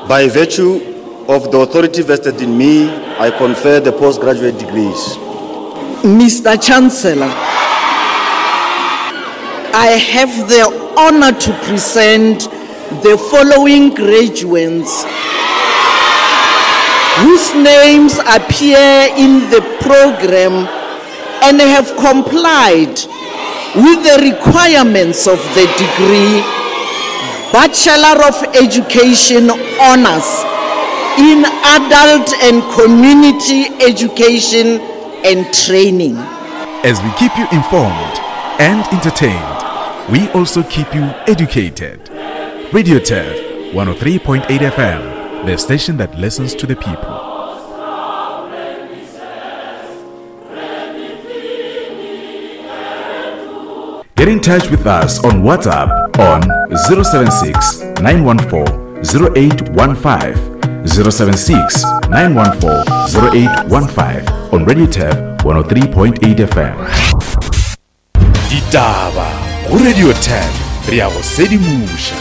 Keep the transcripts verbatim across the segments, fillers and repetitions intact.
By virtue of the authority vested in me, I confer the postgraduate degrees. Mister Chancellor, I have the honor to present the following graduates whose names appear in the program and have complied with the requirements of the degree Bachelor of Education Honors in Adult and Community Education and Training. As we keep you informed and entertained, we also keep you educated. Radio Turf one oh three point eight F M, the station that listens to the people. Get in touch with us on WhatsApp on zero seven six, nine one four, zero eight one five, zero seven six, nine one four, zero eight one five on Radio Turf one oh three point eight F M. Ditaba go Radio Turf, re a go sedimusha.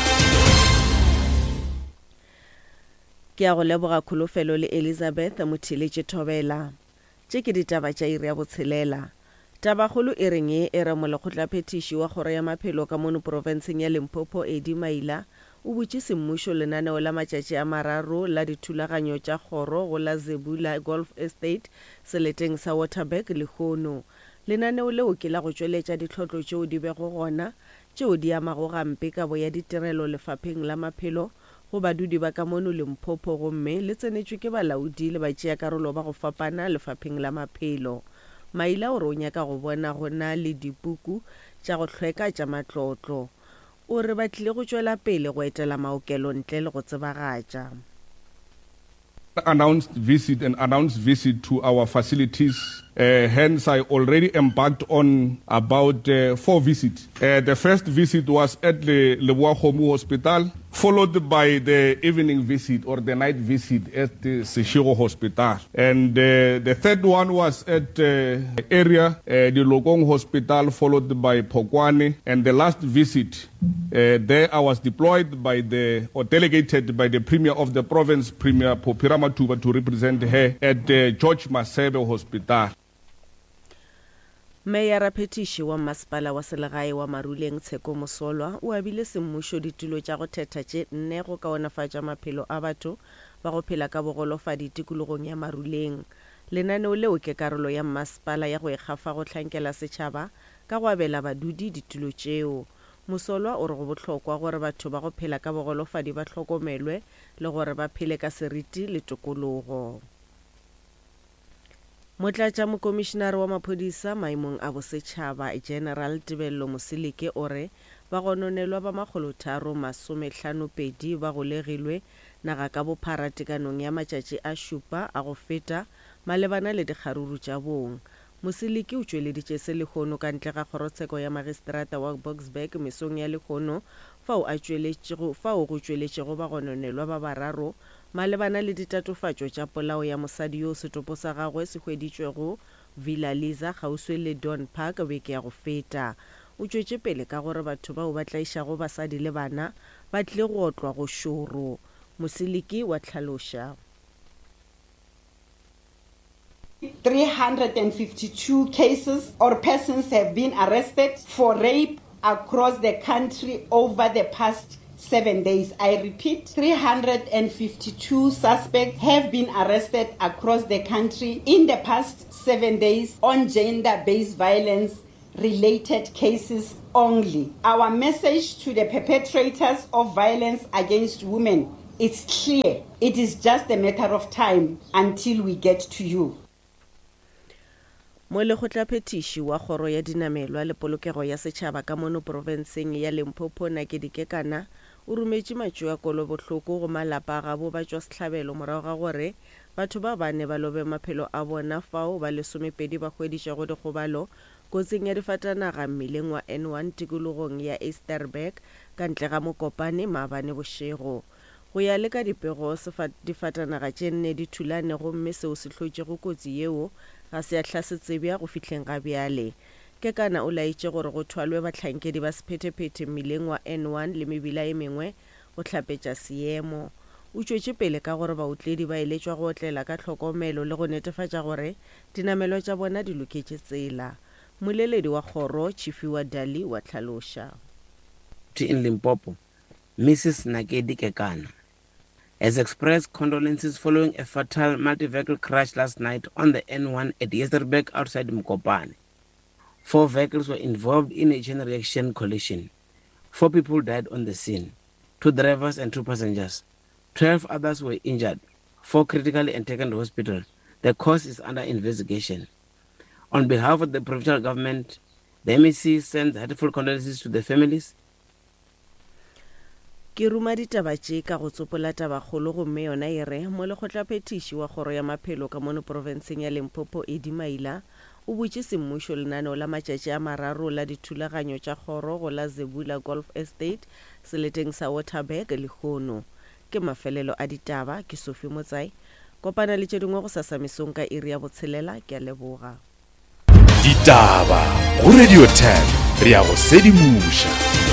Ke a go leboga kholofelo le Elizabeth Mothiletje Thobela. Tše ke ditaba tša iri ya botshelela. Tabagolo e reng e re molekgotla phetiši wa kgoro ya maphelo ka mono provinseng ya Limpopo Eddie Maila o botše semmušo lenaneo la matšatši a mararo la dithulaganyo tša kgoro go la Zebula Golf Estate seleteng sa Waterberg Lekgono. Lenaneo leo ke la go tšweletša ditlhotlo tšeo di bego gona tšeo di amago gampe ka bo ya ditirelo lefapheng la maphelo go badudi ba ka mono Limpopo gomme le tsenetšwe ke balaodi le batšeakarolo ba go fapana lefapheng la maphelo. Maila o re o nyaka go bona go na le dipuku tša go hlweka tša matlotlo. O re batlile go tšwela pele go etela maokelo ntle le go tsebagatša. Announced visit and announced visit to our facilities. Uh, hence, I already embarked on about uh, four visits. Uh, the first visit was at the Leboa Khomu Hospital, followed by the evening visit or the night visit at the Seshiro Hospital. And uh, the third one was at the uh, area, uh, the Lokong Hospital, followed by Pokwane. And the last visit, uh, there I was deployed by the, or delegated by the Premier of the province, Premier Popira Matuba, to represent her at the George Masebe Hospital. Mayor Phetiši wa Masepala wa Selegae wa Maruleng Tsheko Mosolwa o abile semmušo ditulo tša go thetha tše nne go kaonafatša maphelo a batho ba go phela ka bogolofadi tikologong ya Maruleng. Lenaneo leo ke karolo ya Masepala ya go ikgafa go hlankela setšhaba ka go abela badudi ditulo tšeo. Mosolwa o re go bohlokwa gore batho ba go phela ka bogolofadi ba hlokomelwe le gore ba phele ka seriti le tokologo. Motlatša mokomišenare wa maphodisa maimong a bosetšhaba General Tebello Mosileke o re ba gononelwa ba makgolotharo masomehlano pedi ba golegilwe naga ka bophara tekanong ya matšatši a šupa a go feta malebana le dikgaruru tša bong. Mosileke o tšweleditše Selekgono ka ntle ga kgorotsheko ya magistrata wa Boksburg mesong ya Lekgono fao go tšweletšego ba gononelwa ba bararo malebana le ditatofatšo tša polao ya mosadi yo setopo sa gagwe se hweditšwego Villa Liza kgauswe le Don Park beke ya go feta. O tšwetše pele ka gore batho bao ba tlaišago basadi le bana ba tle go otlwa go šoro. Mosileke wa tlhaloša. three hundred fifty-two cases or persons have been arrested for rape across the country over the past seven days. I repeat, three hundred fifty-two suspects have been arrested across the country in the past seven days on gender-based violence-related cases only. Our message to the perpetrators of violence against women is clear. It is just a matter of time until we get to you. Mo lekgotla phetiši wa kgoro ya dinamelwa le polokego ya setšhaba ka mono provinseng ya Limpopo Nakedi Kekana o rumetše matšo a kolo bohloko go malapa a gabo ba tšwa sehlabelo morago ga gore batho ba bane ba lobe maphelo a bona fao ba lesomepedi ba hweditšego dikgobalo kotsing ya difatanaga mmileng wa N one tikologong ya Easterberg ka ntle ga Mokopane maabane bošego. Go ya le ka dipego difatanaga tše nne di thulane gomme seo se hlotšego kotsi yeo ga se a hlasetsebeya go fihleng ga bjale. Kekana o laitše gore go thwalwe bahlankedi ba sephetephete mmileng wa N one le mebila e mengwe go hlapetša seemo. o tšwetše pele ka gore baotledi ba eletšwa go otlela ka tlhokomelo le go netefatša gore dinamelo tša bona di loketše tsela. Moleledi wa kgoro Chifiwa Dali wa tlhaloša. In Limpopo, Missus Nakedi Kekana has expressed condolences following a fatal multi-vehicle crash last night on the N one at Yesterberg outside Mkopane. Four vehicles were involved in a chain reaction collision. Four people died on the scene, two drivers and two passengers. Twelve others were injured, four critically and taken to hospital. The cause is under investigation. On behalf of the provincial government, the M E C sends heartfelt condolences to the families. Ke ruma ditaba tše ka go tsopola tabakgolo gomme yona e re mo lekgotlaphethiši wa kgoro ya maphelo ka mono provenseng ya Limpopo Eddie Maila o botše semmušo lenaneo la matšatši a mararo la dithulaganyo tša kgoro go la Zebula Golf Estate seleteng sa Waterberg le Lekgono. Ke mafelelo a ditaba ke Sophie Motsai. Kopana le tše dingwe go sasamisong ka iri ya botshelela ke a leboga. Ditaba go Radio ten re ya go sedimuša.